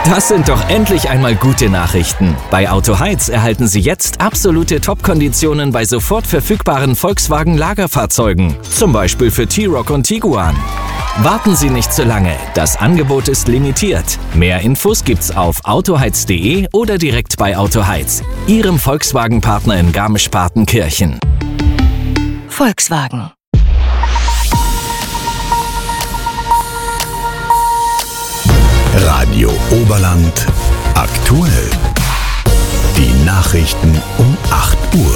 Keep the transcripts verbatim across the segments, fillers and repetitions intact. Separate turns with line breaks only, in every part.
Das sind doch endlich einmal gute Nachrichten. Bei Auto Heiz erhalten Sie jetzt absolute Top-Konditionen bei sofort verfügbaren Volkswagen-Lagerfahrzeugen. Zum Beispiel für T-Roc und Tiguan. Warten Sie nicht zu lange. Das Angebot ist limitiert. Mehr Infos gibt's auf autoheiz punkt de oder direkt bei Auto Heiz, Ihrem Volkswagen-Partner in Garmisch-Partenkirchen.
Volkswagen.
Radio Oberland aktuell. Die Nachrichten um acht Uhr.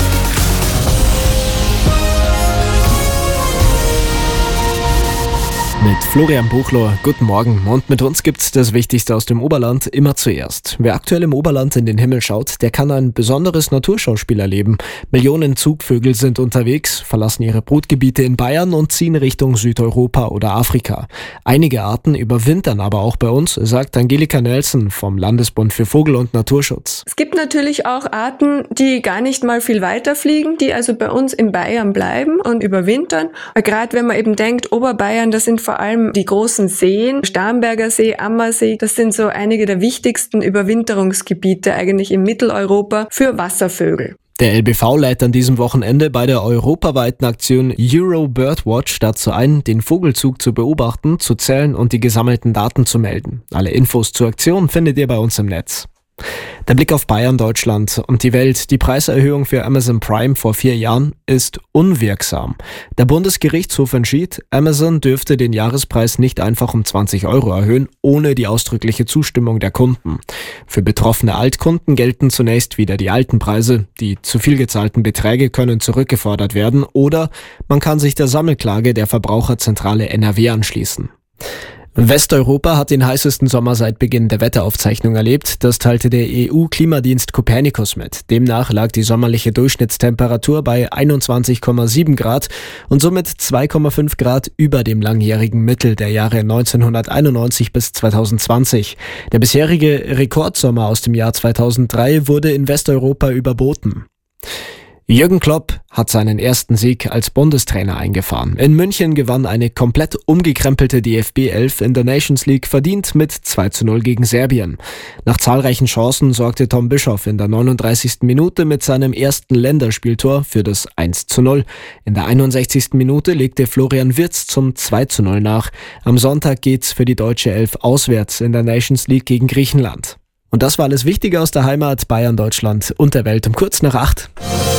Mit Florian Buchler, guten Morgen. Und mit uns gibt's das Wichtigste aus dem Oberland immer zuerst. Wer aktuell im Oberland in den Himmel schaut, der kann ein besonderes Naturschauspiel erleben. Millionen Zugvögel sind unterwegs, verlassen ihre Brutgebiete in Bayern und ziehen Richtung Südeuropa oder Afrika. Einige Arten überwintern aber auch bei uns, sagt Angelika Nelson vom Landesbund für Vogel- und Naturschutz.
Es gibt natürlich auch Arten, die gar nicht mal viel weiter fliegen, die also bei uns in Bayern bleiben und überwintern. Gerade wenn man eben denkt, Oberbayern, das sind vor allem die großen Seen, Starnberger See, Ammersee, das sind so einige der wichtigsten Überwinterungsgebiete eigentlich in Mitteleuropa für Wasservögel.
Der L B V lädt an diesem Wochenende bei der europaweiten Aktion Euro Birdwatch dazu ein, den Vogelzug zu beobachten, zu zählen und die gesammelten Daten zu melden. Alle Infos zur Aktion findet ihr bei uns im Netz. Der Blick auf Bayern, Deutschland und die Welt. Die Preiserhöhung für Amazon Prime vor vier Jahren ist unwirksam. Der Bundesgerichtshof entschied, Amazon dürfte den Jahrespreis nicht einfach um zwanzig Euro erhöhen, ohne die ausdrückliche Zustimmung der Kunden. Für betroffene Altkunden gelten zunächst wieder die alten Preise. Die zu viel gezahlten Beträge können zurückgefordert werden oder man kann sich der Sammelklage der Verbraucherzentrale N R W anschließen. Westeuropa hat den heißesten Sommer seit Beginn der Wetteraufzeichnung erlebt. Das teilte der E U-Klimadienst Copernicus mit. Demnach lag die sommerliche Durchschnittstemperatur bei einundzwanzig Komma sieben Grad und somit zwei Komma fünf Grad über dem langjährigen Mittel der Jahre neunzehnhunderteinundneunzig bis zweitausendzwanzig. Der bisherige Rekordsommer aus dem Jahr zweitausenddrei wurde in Westeuropa überboten. Jürgen Klopp hat seinen ersten Sieg als Bundestrainer eingefahren. In München gewann eine komplett umgekrempelte D F B elf in der Nations League verdient mit zwei zu null gegen Serbien. Nach zahlreichen Chancen sorgte Tom Bischoff in der neununddreißigsten Minute mit seinem ersten Länderspieltor für das eins zu null. In der einundsechzigsten Minute legte Florian Wirtz zum zwei zu null nach. Am Sonntag geht's für die deutsche Elf auswärts in der Nations League gegen Griechenland. Und das war alles Wichtige aus der Heimat, Bayern, Deutschland und der Welt um kurz nach acht.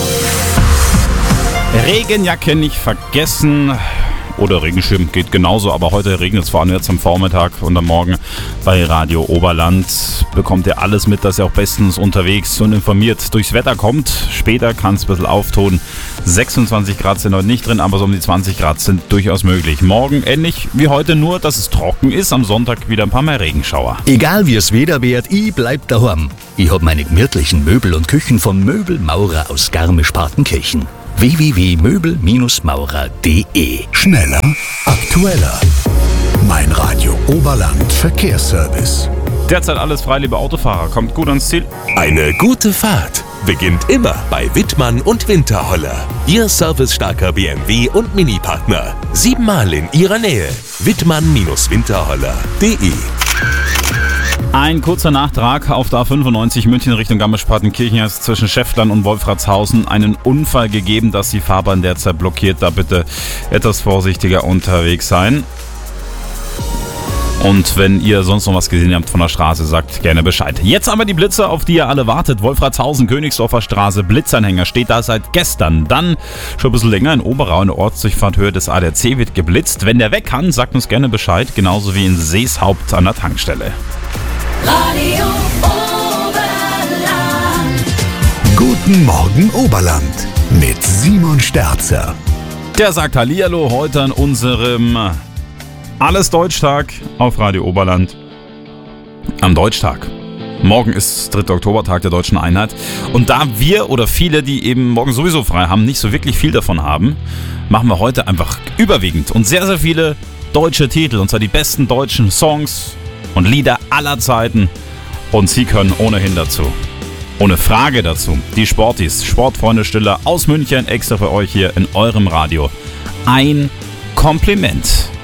Regenjacke nicht vergessen. Oder Regenschirm geht genauso, aber heute regnet es vor allem jetzt am Vormittag und am Morgen bei Radio Oberland. Bekommt ihr alles mit, dass ihr auch bestens unterwegs und informiert durchs Wetter kommt. Später kann es ein bisschen auftun. sechsundzwanzig Grad sind heute nicht drin, aber so um die zwanzig Grad sind durchaus möglich. Morgen ähnlich wie heute, nur dass es trocken ist. Am Sonntag wieder ein paar mehr Regenschauer.
Egal wie es Wetter wird, ich bleib daheim. Ich hab meine gemütlichen Möbel und Küchen von Möbelmaurer aus Garmisch-Partenkirchen. w w w punkt möbel maurer punkt de. Schneller, aktueller. Mein Radio Oberland Verkehrsservice.
Derzeit alles frei, liebe Autofahrer. Kommt gut ans Ziel.
Eine gute Fahrt beginnt immer bei Wittmann und Winterholler. Ihr servicestarker B M W und Mini-Partner. Siebenmal in Ihrer Nähe. Wittmann Winterholler punkt de.
Ein kurzer Nachtrag auf der A fünfundneunzig München Richtung Garmisch-Partenkirchen hat es zwischen Schäftlern und Wolfratshausen einen Unfall gegeben, dass die Fahrbahn derzeit blockiert. Da bitte etwas vorsichtiger unterwegs sein. Und wenn ihr sonst noch was gesehen habt von der Straße, sagt gerne Bescheid. Jetzt aber die Blitze, auf die ihr alle wartet. Wolfratshausen, Königsdorfer Straße, Blitzanhänger steht da seit gestern. Dann schon ein bisschen länger in Oberau, in der Ortsdurchfahrthöhe des A D A C wird geblitzt. Wenn der weg kann, sagt uns gerne Bescheid. Genauso wie in Seeshaupt an der Tankstelle.
Radio Oberland.
Guten Morgen Oberland mit Simon Sterzer.
Der sagt Hallihallo heute an unserem Alles Deutschtag auf Radio Oberland. Am Deutschtag. Morgen ist dritter Oktobertag der Deutschen Einheit. Und da wir oder viele, die eben morgen sowieso frei haben, nicht so wirklich viel davon haben, machen wir heute einfach überwiegend und sehr, sehr viele deutsche Titel. Und zwar die besten deutschen Songs und Lieder aller Zeiten. Und Sie können ohnehin dazu, ohne Frage dazu, die Sportis, Sportfreunde Stiller aus München, extra für euch hier in eurem Radio. Ein Kompliment